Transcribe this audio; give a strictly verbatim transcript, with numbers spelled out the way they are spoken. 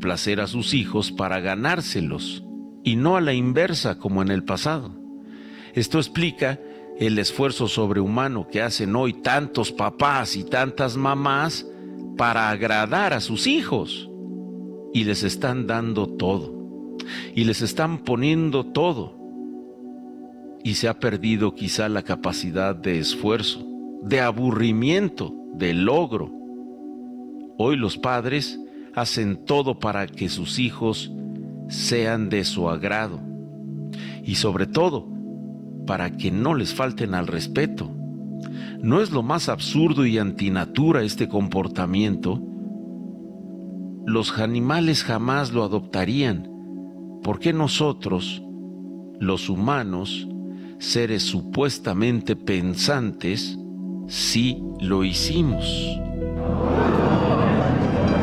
complacer a sus hijos para ganárselos, y no a la inversa como en el pasado. Esto explica el esfuerzo sobrehumano que hacen hoy tantos papás y tantas mamás para agradar a sus hijos. Y les están dando todo, y les están poniendo todo. Y se ha perdido quizá la capacidad de esfuerzo, de aburrimiento, de logro. Hoy los padres hacen todo para que sus hijos sean de su agrado, y sobre todo, para que no les falten al respeto. ¿No es lo más absurdo y antinatura este comportamiento? Los animales jamás lo adoptarían. ¿Por qué nosotros, los humanos, seres supuestamente pensantes, sí lo hicimos?